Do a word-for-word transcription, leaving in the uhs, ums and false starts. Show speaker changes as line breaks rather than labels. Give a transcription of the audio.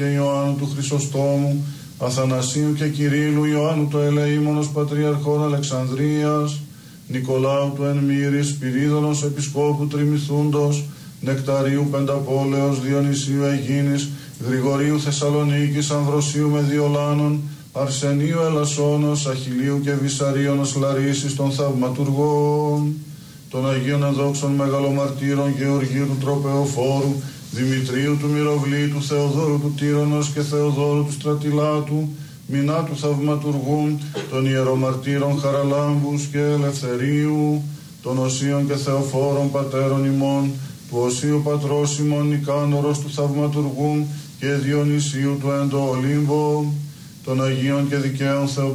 Ιωάννου του Χρυσοστόμου, Αθανασίου και Κυρίλλου, Ιωάννου το Ελεήμονος Πατριαρχών Αλεξανδρίας, Νικολάου του Ενμύρης, Σπυρίδωνος Επισκόπου Τριμηθούντος, Νεκταρίου Πενταπόλεως, Διονυσίου Αιγίνης, Γρηγορίου Θεσσαλονίκης, Ανδροσίου Μεδιολάνων, Αρσενίου Ελασσόνος, Αχιλίου και Βυσαρίωνος Λαρίσης των Θαυματουργών, των Αγίων Ενδόξων Μεγαλομαρτύρων Γεωργίου του Τροπεοφόρου, Δημητρίου του Μυροβλήτου, Θεοδόρου του Τύρονος και Θεοδόρου του Στρατιλάτου, Μινά του Θαυματουργού, των Ιερομαρτύρων Χαραλάμπους και Ελευθερίου, των Οσίων και Θεοφόρων Πατέρων ημών, του Οσίου Πατρός ημών Νικάνωρος του Θαυματουργού και Διονυσίου του Εντοολύμπο, των Αγίων και Δικαίων Θεοπατήρων